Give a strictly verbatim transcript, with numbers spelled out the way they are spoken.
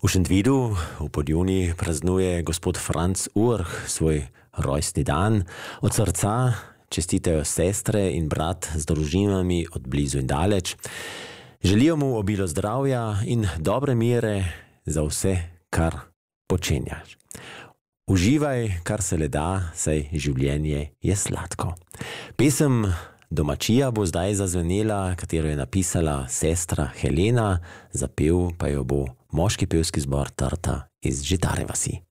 V Šentvidu v Podjuni praznuje gospod Franc Urh svoj rojstni dan. Od srca čestitajo sestre in brat z družinami od blizu in daleč. Želijo mu obilo zdravja in dobre mire za vse, kar počenjaš. Uživaj, kar se le da, saj življenje je sladko. Pesem Domačija bo zdaj zazvenela, katero je napisala sestra Helena, zapel pa jo bo moški pevski zbor Trta iz Žitare vasi.